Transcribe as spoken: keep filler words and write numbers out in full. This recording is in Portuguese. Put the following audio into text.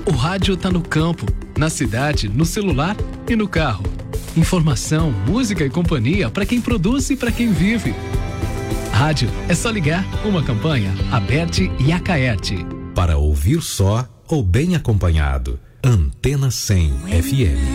O rádio tá no campo, na cidade, no celular e no carro. Informação, música e companhia para quem produz e para quem vive. Rádio é só ligar. Uma campanha Aberte e Acaerte. Para ouvir só ou bem acompanhado, Antena cem F M.